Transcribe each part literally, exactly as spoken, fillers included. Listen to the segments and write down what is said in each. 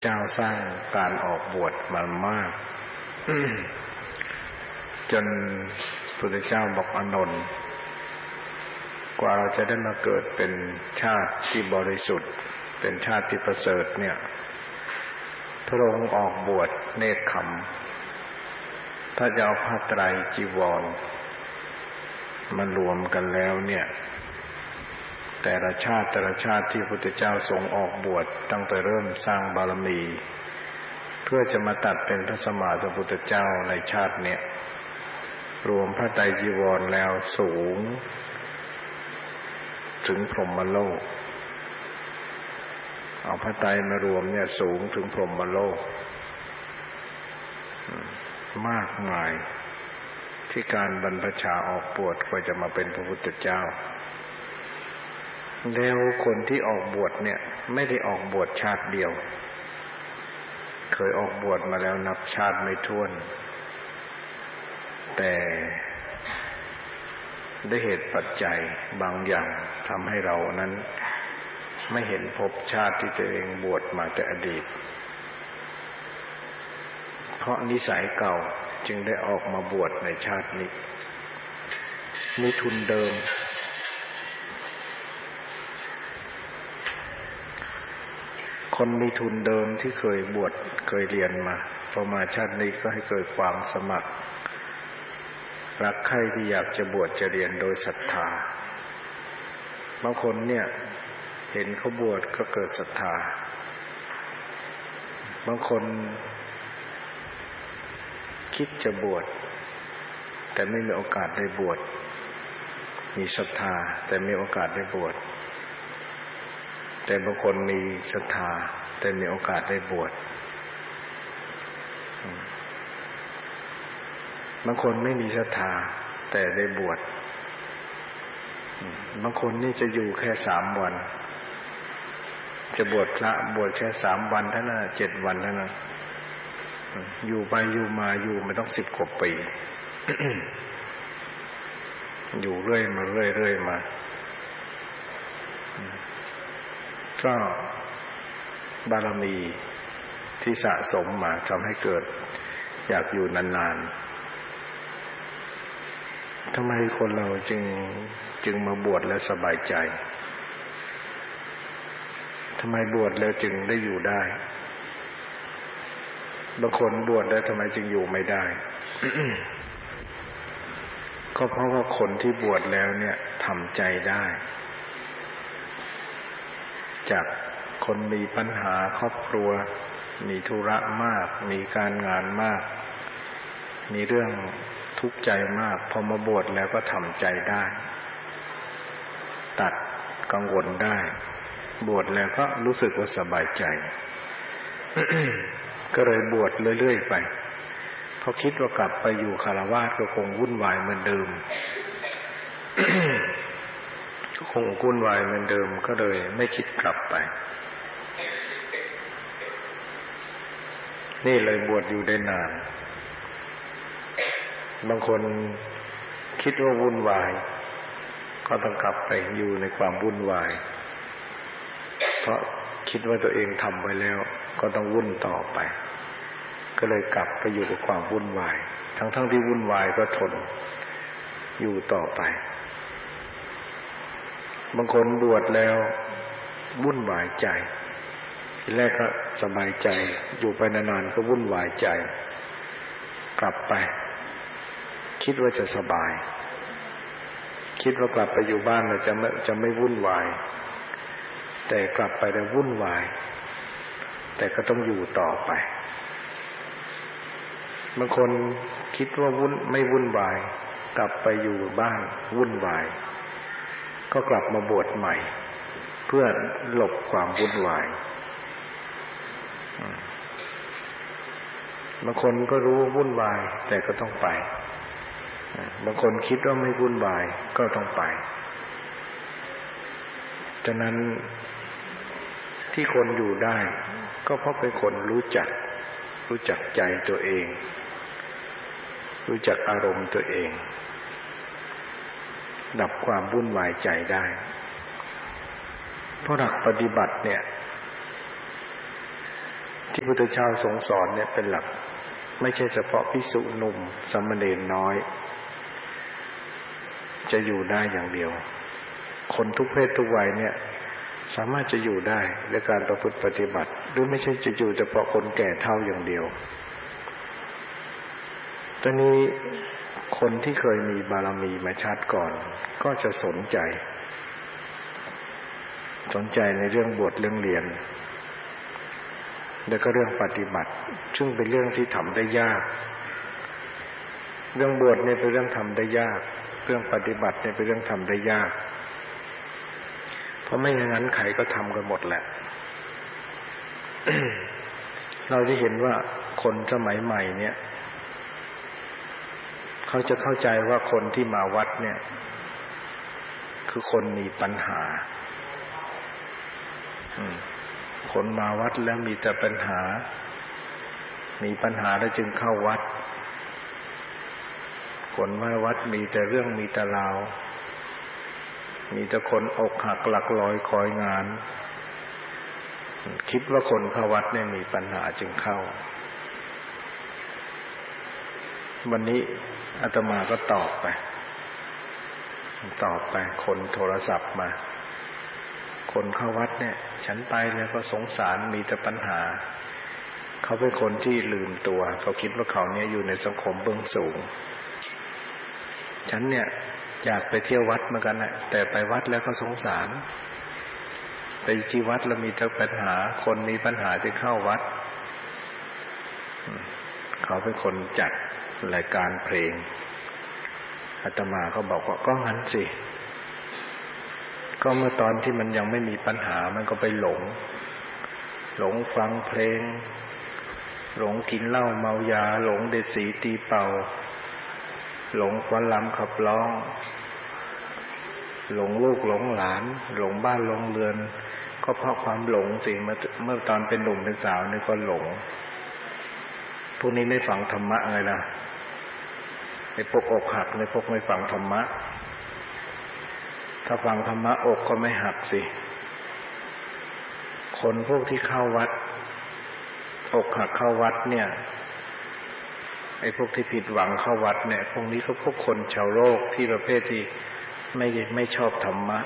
เจ้าสร้างการออกบวชมามาก จนพระพุทธเจ้าบอกอานนท์กว่าเราจะได้มาเกิดเป็นชาติที่บริสุทธิ์เป็นชาติที่ประเสริฐเนี่ยพระองค์ออกบวชเนกขัมมถ้าจะเอาผ้าไตรจีวรมารวมกันแล้วเนี่ยแต่ละชาติแต่ละชาติที่พระพุทธเจ้าทรงออกบวชตั้งแต่เริ่มสร้างบารมีเพื่อจะมาตัดเป็นพระสัมมาสัมพุทธเจ้าในชาติเนี้ยรวมพระไตรจีวรแล้วสูงถึงพรหมโลกเอาพระไตรมารวมเนี่ยสูงถึงพรหมโลกมากมายที่การบรรพชาออกบวชกว่าจะมาเป็นพระพุทธเจ้าแล้วคนที่ออกบวชเนี่ยไม่ได้ออกบวชชาติเดียวเคยออกบวชมาแล้วนับชาติไม่ถ้วนแต่ได้เหตุปัจจัยบางอย่างทำให้เรานั้นไม่เห็นภพชาติที่ตัวเองบวชมาแต่อดีตเพราะนิสัยเก่าจึงได้ออกมาบวชในชาตินี้มีทุนเดิมคนมีทุนเดิมที่เคยบวชเคยเรียนมาพอมาชาตินี้ก็ให้เกิดความสมัครรักใคร่ที่อยากจะบวชจะเรียนโดยศรัทธาบางคนเนี่ยเห็นเขาบวชก็เกิดศรัทธาบางคนคิดจะบวชแต่ไม่มีโอกาสได้บวชมีศรัทธาแต่ไม่มีโอกาสได้บวชแต่บางคนมีศรัทธาแต่มีโอกาสได้บวชบางคนไม่มีศรัทธาแต่ได้บวชบางคนนี่จะอยู่แค่สามวันจะบวชพระบวชแค่สามวันเท่านั้นเจ็ดวันเท่านั้นอยู่ไปอยู่มาอยู่ไม่ต้องสิบกว่าปี อยู่เรื่อยมาเรื่อยเรื่อยมาก็บารมีที่สะสมมาทำให้เกิดอยากอยู่นานๆทำไมคนเราจึงจึงมาบวชแล้วสบายใจทำไมบวชแล้วจึงได้อยู่ได้บางคนบวชแล้วทำไมจึงอยู่ไม่ได้ ก็เพราะว่าคนที่บวชแล้วเนี่ยทำใจได้จากคนมีปัญหาครอบครัวมีธุระมากมีการงานมากมีเรื่องทุกข์ใจมากพอมาบวชแล้วก็ทำใจได้ตัดกังวลได้บวชแล้วก็รู้สึกว่าสบายใจ ก็เลยบวชเรื่อยๆไปพอคิดว่ากลับไปอยู่คฤหัสถ์ก็คงวุ่นวายเหมือนเดิม ก็คงวุ่นวายเหมือนเดิมก็เลยไม่คิดกลับไปนี่เลยบวชอยู่ได้นานบางคนคิดว่าวุ่นวายก็ต้องกลับไปอยู่ในความวุ่นวายเพราะคิดว่าตัวเองทำไว้แล้วก็ต้องวุ่นต่อไปก็เลยกลับไปอยู่กับความวุ่นวายทั้งๆที่วุ่นวายก็ทนอยู่ต่อไปบางคนบวชแล้ววุ่นวายใจทีแรกก็สบายใจอยู่ไปนานๆก็วุ่นวายใจกลับไปคิดว่าจะสบายคิดว่ากลับไปอยู่บ้านเราจะไม่จะไม่วุ่นวายแต่กลับไปแล้ววุ่นวายแต่ก็ต้องอยู่ต่อไปบางคนคิดว่าวุ่นไม่วุ่นวายกลับไปอยู่บ้านวุ่นวายก็กลับมาบวชใหม่เพื่อหลบความวุ่นวายบางคนก็รู้ว่าวุ่นวายแต่ก็ต้องไปบางคนคิดว่าไม่วุ่นวายก็ต้องไปฉะนั้นที่คนอยู่ได้ก็เพราะเป็นคนรู้จักรู้จักใจตัวเองรู้จักอารมณ์ตัวเองดับความวุ่นวายใจได้เพราะหลักปฏิบัติเนี่ยที่พุทธเจ้าทรงสอนเนี่ยเป็นหลักไม่ใช่เฉพาะภิกษุหนุ่มสามเณรน้อยจะอยู่ได้อย่างเดียวคนทุกเพศทุกวัยเนี่ยสามารถจะอยู่ได้ด้วยการประพฤติปฏิบัติหรือไม่ใช่จะอยู่เฉพาะคนแก่เฒ่าอย่างเดียวตอนนี้คนที่เคยมีบารมีมาชาติก่อนก็จะสนใจสนใจในเรื่องบวชเรื่องเรียนแล้วก็เรื่องปฏิบัติซึ่งเป็นเรื่องที่ทำได้ยากเรื่องบวชเนี่ยเป็นเรื่องทำได้ยากเรื่องปฏิบัติเนี่ยเป็นเรื่องทำได้ยากเพราะไม่อย่างนั้นใครก็ทำกันหมดแหละ เราจะเห็นว่าคนสมัยใหม่เนี่ยเขาจะเข้าใจว่าคนที่มาวัดเนี่ยคือคนมีปัญหาคนมาวัดแล้วมีแต่ปัญหามีปัญหาแล้วจึงเข้าวัดคนมาวัดมีแต่เรื่องมีแต่ราวมีแต่คนอกหักหลักลอยคอยงานคิดว่าคนเข้าวัดเนี่ยมีปัญหาจึงเข้าวันนี้อาตมาก็ตอบไปตอบไปคนโทรศัพท์มาคนเข้าวัดเนี่ยฉันไปแล้วก็สงสารมีแต่ปัญหาเขาเป็นคนที่ลืมตัวเขาคิดว่าเขาเนี่ยอยู่ในสังคมเบื้องสูงฉันเนี่ยอยากไปเที่ยววัดเหมือนกันแหละแต่ไปวัดแล้วก็สงสารไปที่วัดแล้วมีแต่ปัญหาคนมีปัญหาที่เข้าวัดเขาเป็นคนจัดรายการเพลงอาตมาก็บอกว่าก็งั้นสิก็เมื่อตอนที่มันยังไม่มีปัญหามันก็ไปหลงหลงฟังเพลงหลงกินเหล้าเมายาหลงเด็ดสีตีเป่าหลงฟ้อนรำขับร้องหลงลูกหลงหลานหลงบ้านหลงเรือนก็เพราะความหลงสิเมื่อเมื่อตอนเป็นหนุ่มเป็นสาวนี่ก็หลงพวกนี้ไม่ฟังธรรมะไงล่ะไอ้พวกอกหักในพวกไม่ฟังธรรมะถ้าฟังธรรมะอกก็ไม่หักสิคนพวกที่เข้าวัดอกหักเข้าวัดเนี่ยไอ้พวกที่ผิดหวังเข้าวัดเนี่ยพวกนี้ก็พวกคนชาวโลกที่ประเภทที่ไม่ไม่ชอบธรรมะ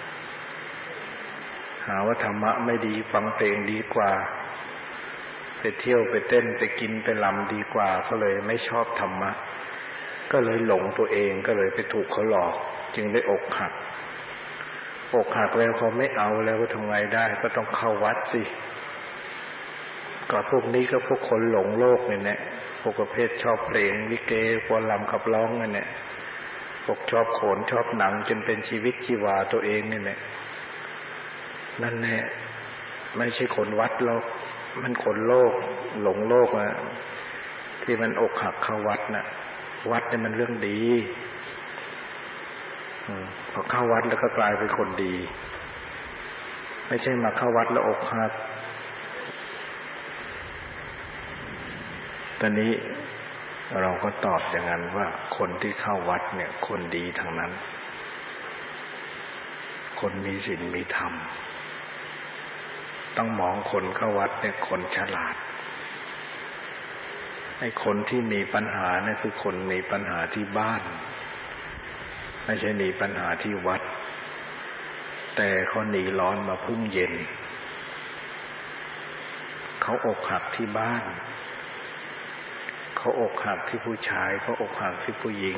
หาว่าธรรมะไม่ดีฟังเพลงดีกว่าไปเที่ยวไปเต้นไปกินไปรำดีกว่าก็เลยไม่ชอบธรรมะก็เลยหลงตัวเองก็เลยไปถูกเขาหลอกจึงได้อกหักอกหักแล้วเขาไม่เอาแล้วก็ทำไงได้ก็ต้องเข้าวัดสิก็พวกนี้ก็พวกคนหลงโลกนี่แหละพวกประเภทชอบเพลงลิเกฟ้อนรำขับร้องนั่นแหละพวกชอบโขนชอบหนังจนเป็นชีวิตชีวาตัวเองนี่แหละนั่นแหละไม่ใช่คนวัดหรอกมันคนโลกหลงโลกนะที่มันอกหักเข้าวัดน่ะวัดเนี่ยมันเรื่องดีพอเข้าวัดแล้วก็กลายเป็นคนดีไม่ใช่มาเข้าวัดแล้วอกหักตอนนี้เราก็ตอบอย่างนั้นว่าคนที่เข้าวัดเนี่ยคนดีทั้งนั้นคนมีศีลมีธรรมต้องมองคนเข้าวัดเนี่ยคนฉลาดไอ้คนที่มีปัญหาเนี่ยคือคนมีปัญหาที่บ้านไม่ใช่หนีปัญหาที่วัดแต่เขาหนีร้อนมาพึ่งเย็นเขาอกหักที่บ้านเขาอกหักที่ผู้ชายเขาอกหักที่ผู้หญิง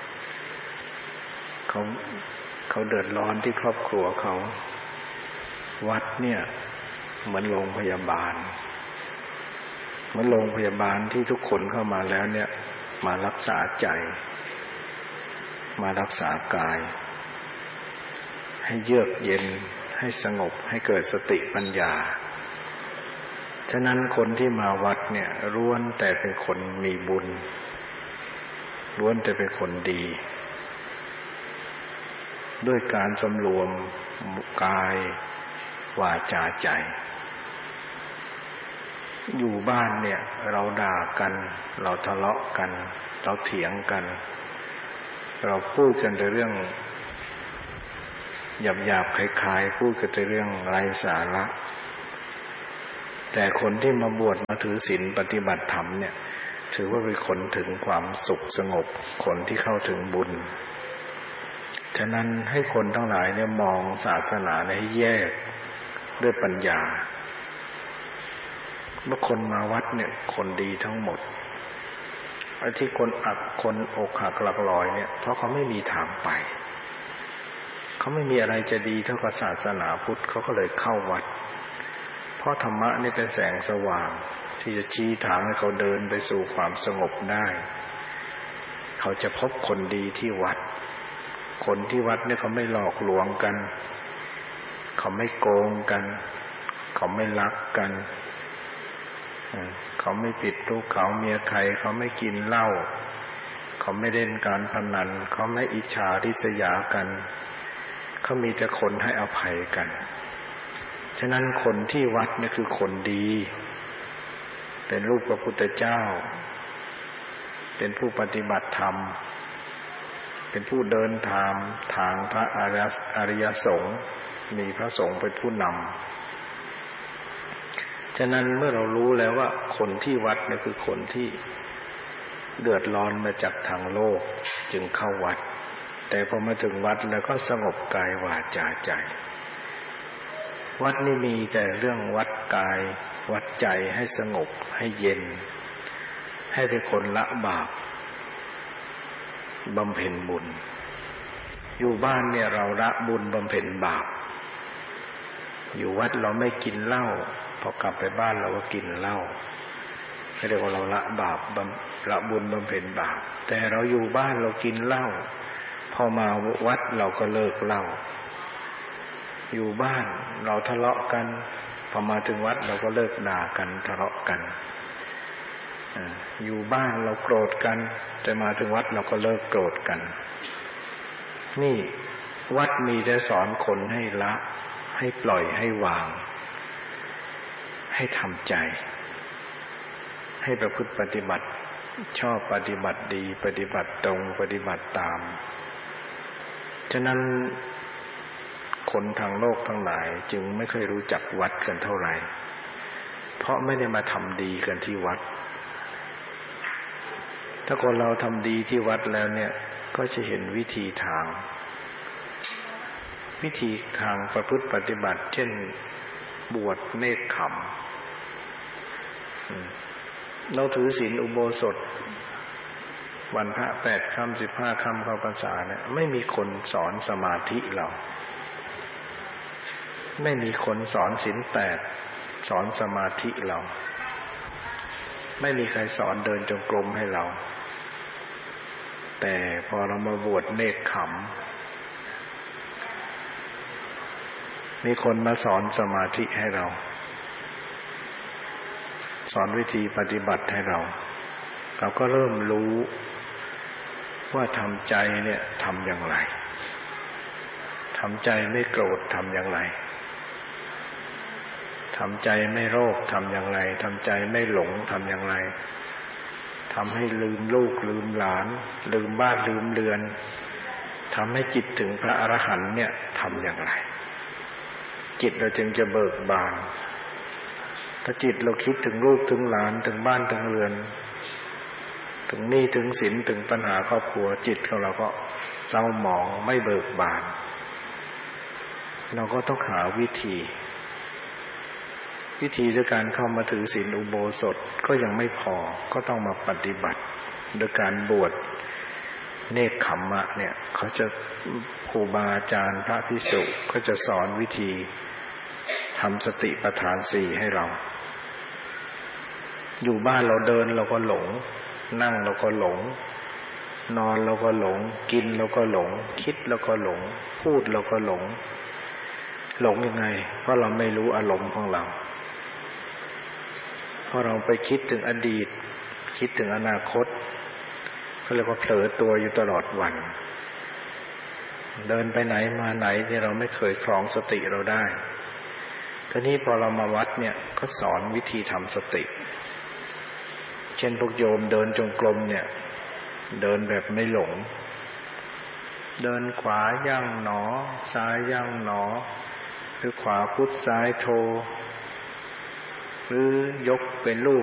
เขาเขาเดือดร้อนที่ครอบครัวเขาวัดเนี่ยเหมือนโรงพยาบาลเหมือนโรงพยาบาลที่ทุกคนเข้ามาแล้วเนี่ยมารักษาใจมารักษากายให้เยือกเย็นให้สงบให้เกิดสติปัญญาฉะนั้นคนที่มาวัดเนี่ยล้วนแต่เป็นคนมีบุญล้วนแต่เป็นคนดีด้วยการสำรวมกายวาจาใจอยู่บ้านเนี่ยเราด่ากันเราทะเลาะกันเราเถียงกันเราพูดกันแต่เรื่องหยาบๆคล้ายๆพูดกันแต่เรื่องไร้สาระแต่คนที่มาบวชมาถือศีลปฏิบัติธรรมเนี่ยถือว่าเป็นคนถึงความสุขสงบคนที่เข้าถึงบุญฉะนั้นให้คนทั้งหลายเนี่ยมองศาสนาให้แยกด้วยปัญญาเมื่อคนมาวัดเนี่ยคนดีทั้งหมดไอ้ที่คนอักคนอกหักหลักลอยเนี่ยเพราะเขาไม่มีทางไปเขาไม่มีอะไรจะดีเท่ากับศาสนาพุทธเขาก็เลยเข้าวัดเพราะธรรมะนี่เป็นแสงสว่างที่จะชี้ทางให้เขาเดินไปสู่ความสงบได้เขาจะพบคนดีที่วัดคนที่วัดเนี่ยเขาไม่หลอกลวงกันเขาไม่โกงกันเขาไม่ลักกันเขาไม่ปิดลูกเขาเมียใครเขาไม่กินเหล้าเขาไม่เล่นการพนันเขาไม่อิจฉาริษยากันเขามีแต่คนให้อภัยกันฉะนั้นคนที่วัดเนี่ยคือคนดีเป็นรูปพระพุทธเจ้าเป็นผู้ปฏิบัติธรรมเป็นผู้เดินทางทางพระอริยสงฆ์มีพระสงฆ์เป็นผู้นำฉะนั้นเมื่อเรารู้แล้วว่าคนที่วัดเนี่ยคือคนที่เดือดร้อนมาจากทางโลกจึงเข้าวัดแต่พอมาถึงวัดแล้วก็สงบกายวาจาใจวัดนี่มีแต่เรื่องวัดกายวัดใจให้สงบให้เย็นให้เป็นคนละบาปบำเพ็ญบุญอยู่บ้านเนี่ยเราละบุญบำเพ็ญบาปอยู่วัดเราไม่กินเหล้าพอกลับไปบ้านเราก็กินเหล้าไม่ได้ว่าเราละบาปละบุญบำเพ็ญบาปแต่เราอยู่บ้านเรากินเหล้าพอมาวัดเราก็เลิกเหล้าอยู่บ้านเราทะเลาะกันพอมาถึงวัดเราก็เลิกด่ากันทะเลาะกันอยู่บ้านเราโกรธกันแต่มาถึงวัดเราก็เลิกโกรธกันนี่วัดมีแต่สอนคนให้ละให้ปล่อยให้วางให้ทำใจให้ประพฤติปฏิบัติชอบปฏิบัติดีปฏิบัติตรงปฏิบัติตามฉะนั้นคนทางโลกทั้งหลายจึงไม่เคยรู้จักวัดกันเท่าไหร่เพราะไม่ได้มาทำดีกันที่วัดถ้าคนเราทำดีที่วัดแล้วเนี่ยก็จะเห็นวิธีทางวิธีทางประพฤติปฏิบัติเช่นบวชเนกขัมเราถือศีลอุโบสถวันพระแปดค่ำสิบห้าค่ำเข้าพรรษาเนี่ยไม่มีคนสอนสมาธิเราไม่มีคนสอนศีลแปดสอนสมาธิเราไม่มีใครสอนเดินจงกรมให้เราแต่พอเรามาบวชเนกขัมมีคนมาสอนสมาธิให้เราสอนวิธีปฏิบัติให้เราเราก็เริ่มรู้ว่าทำใจเนี่ยทำอย่างไรทำใจไม่โกรธทำอย่างไรทำใจไม่โลภทำอย่างไรทำใจไม่หลงทำอย่างไรทำให้ลืมลูกลืมหลานลืมบ้านลืมเรือนทำให้จิตถึงพระอรหันต์เนี่ยทำอย่างไรจิตเราจึงจะเบิกบานถ้าจิตเราคิดถึงลูกถึงหลานถึงบ้านถึงเรือนถึงหนี้ถึงสินถึงปัญหาครอบครัวจิตของเราก็เศร้าหมองไม่เบิกบานเราก็ต้องหาวิธีวิธีด้วยการเข้ามาถือศีลอุโบสถก็ยังไม่พอก็ต้องมาปฏิบัติโดยการบวชเนกขัมมะเนี่ยเขาจะครูบาอาจารย์พระภิกษุก็จะสอนวิธีทำสติปัฏฐานสี่ให้เราอยู่บ้านเราเดินเราก็หลงนั่งเราก็หลงนอนเราก็หลงกินเราก็หลงคิดเราก็หลงพูดเราก็หลงหลงยังไงเพราะเราไม่รู้อารมณ์ของเราเพราะเราไปคิดถึงอดีตคิดถึงอนาคตเขาเรียกว่าเผลอตัวอยู่ตลอดวันเดินไปไหนมาไหนเนี่ยเราไม่เคยครองสติเราได้ทีนี้พอเรามาวัดเนี่ยก็สอนวิธีทำสติเช่นพวกโยมเดินจงกรมเนี่ยเดินแบบไม่หลงเดินขวาย่างหนอซ้ายย่างหนอหรือขวาพุทซ้ายโทหรือยกเป็นรูป